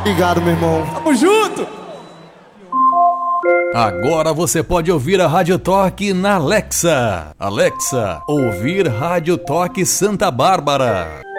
Obrigado, meu irmão. Tamo junto! Agora você pode ouvir a Rádio Toque na Alexa. Alexa, ouvir Rádio Toque Santa Bárbara.